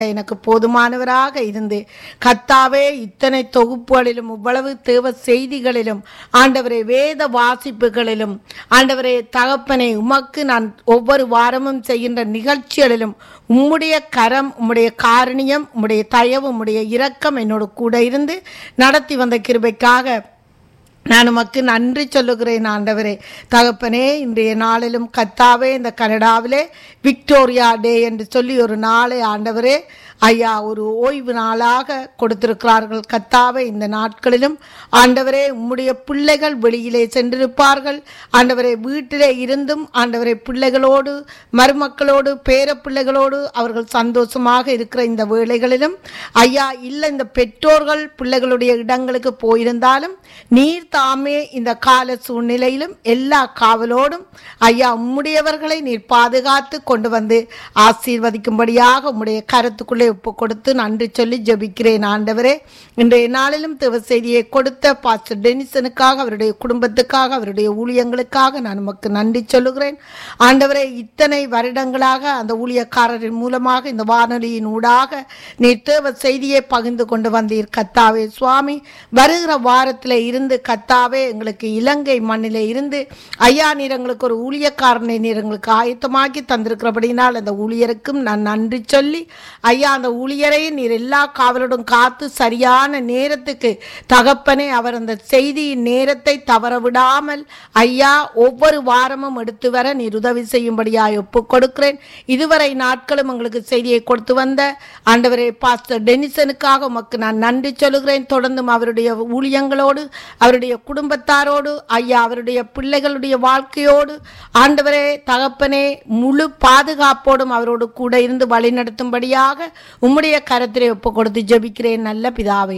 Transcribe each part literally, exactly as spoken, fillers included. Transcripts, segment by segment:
எனக்கு போதுமானவராக இருந்து கர்த்தாவே இத்தனை தொகுப்புகளிலும் இவ்வளவு தேவ செய்திகளிலும் ஆண்டவரே வேத வாசிப்புகளிலும் ஆண்டவரே தகப்பனை உமக்கு நான் ஒவ்வொரு வாரமும் செய்கின்ற நிகழ்ச்சிகளிலும் உம்முடைய கரம் உம்முடைய காரணியம் உம்முடைய தயவு உம்முடைய இரக்கம் என்னோடு கூட இருந்து நடத்தி வந்த கிருபைக்காக நான் உமக்கு நன்றி சொல்லுகிறேன் ஆண்டவரே. தகப்பனே, இன்றைய நாளிலும் கர்த்தாவே இந்த கனடாவிலே விக்டோரியா டே என்று சொல்லி ஒரு நாளை ஆண்டவரே ஐயா ஒரு ஓய்வு நாளாக கொடுத்திருக்கிறார்கள். கர்த்தாவே, இந்த நாட்களிலும் ஆண்டவரே உம்முடைய பிள்ளைகள் வெளியிலே சென்றிருப்பார்கள். ஆண்டவரே வீட்டிலே இருந்தும் ஆண்டவரே பிள்ளைகளோடு மருமக்களோடு பேர பிள்ளைகளோடு அவர்கள் சந்தோஷமாக இருக்கிற இந்த வேளைகளிலும் ஐயா இல்லை இந்த பெற்றோர்கள் பிள்ளைகளுடைய இடங்களுக்கு போயிருந்தாலும் நீர் தாமே இந்த கால சூழ்நிலையிலும் எல்லா காவலோடும் ஐயா உம்முடையவர்களை நீர் பாதுகாத்து கொண்டு வந்து ஆசீர்வதிக்கும்படியாக உம்முடைய கருத்துக்குள்ளே ஒப்பு கொடுத்து நன்றி சொல்லி ஜெபிக்கிறேன் ஆண்டவரே. இன்றைய நாளிலும் தேவ செய்தியை கொடுத்த பாஸ்டர் டெனிசனுக்காக அவருடைய குடும்பத்துக்காக அவருடைய ஊழியங்களுக்காக நான் நமக்கு நன்றி சொல்லுகிறேன் ஆண்டவரே. இத்தனை வருடங்களாக அந்த ஊழியக்காரரின் மூலமாக இந்த வானொலியின் ஊடாக நீர் தேவ செய்தியை பகிர்ந்து கொண்டு வந்தீர் கர்த்தாவே. சுவாமி, வருகிற வாரத்தில் இருந்து கர்த்தாவே எங்களுக்கு இலங்கை மண்ணிலே இருந்து ஐயா நீர் எங்களுக்கு ஒரு ஊழியக்காரனை நீர் எங்களுக்கு ஆயத்தமாக்கி தந்திருக்கிறபடினால் அந்த ஊழியருக்கும் நான் நன்றி சொல்லி ஐயா அந்த ஊழியரை நீர் எல்லா காவலோடும் காத்து சரியான நேரத்துக்கு தகப்பனே அவர் அந்த செய்தியின் நேரத்தை தவற விடாமல் ஐயா ஒவ்வொரு வாரமும் எடுத்து வர நீர் உதவி செய்யும்படியாய் ஒப்பு கொடுக்கிறேன். இதுவரை நாட்களும் எங்களுக்கு செய்தியை கொடுத்து வந்த ஆண்டவரே பாஸ்டர் டெனிசனுக்காக உமக்கு நான் நன்றி சொல்லுகிறேன். தொடர்ந்தும் அவருடைய ஊழியங்களோடு அவருடைய குடும்பத்தாரோடு ஐயா அவருடைய பிள்ளைகளுடைய வாழ்க்கையோடு ஆண்டவரே தகப்பனே முழு பாதுகாப்போடும் அவரோடு கூட இருந்து வழி நடத்தும்படியாக உம்முடைய கரத்திலே ஒப்பு கொடுத்து ஜெபிக்கிறேன் நல்ல பிதாவே.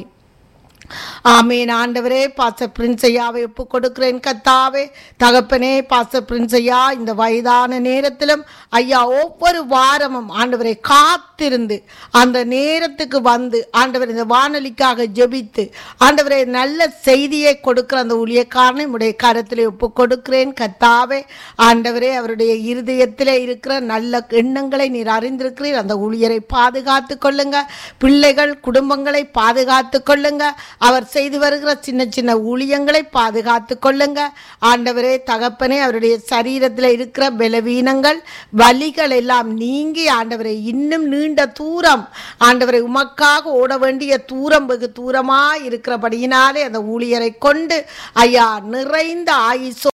ஆமேன். ஆண்டவரே, பாஸ்டர் பிரின்ஸ் ஐயாவை ஒப்பு கொடுக்கிறேன் கர்த்தாவே. தகப்பனே, பாஸ்டர் பிரின்ஸ் ஐயா இந்த வயதான நேரத்திலும் ஐயா ஒவ்வொரு வாரமும் ஆண்டவரை காத்திருந்து அந்த நேரத்துக்கு வந்து ஆண்டவர் இந்த வானொலிக்காக ஜெபித்து ஆண்டவரை நல்ல செய்தியை கொடுக்கிற அந்த ஊழியக்காரனை உடைய கரத்திலே ஒப்பு கொடுக்கிறேன் கர்த்தாவே. ஆண்டவரே, அவருடைய இருதயத்திலே இருக்கிற நல்ல எண்ணங்களை நீர் அறிந்திருக்கிறீர். அந்த ஊழியரை பாதுகாத்து கொள்ளுங்க, பிள்ளைகள் குடும்பங்களை பாதுகாத்து கொள்ளுங்க, அவர் செய்து வருகிற சின்ன சின்ன ஊழியங்களை பாதுகாத்து கொள்ளுங்க ஆண்டவரே. தகப்பனே, அவருடைய சரீரத்தில் இருக்கிற பலவீனங்கள் வலிகள் எல்லாம் நீங்கி ஆண்டவரை இன்னும் நீண்ட தூரம் ஆண்டவரை உமக்காக ஓட வேண்டிய தூரம் வெகு தூரமா இருக்கிறபடியினாலே அந்த ஊழியரை கொண்டு ஐயா நிறைந்த ஆயுசோ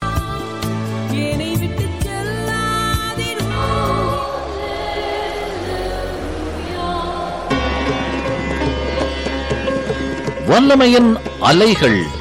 வல்லமையின் அலைகள்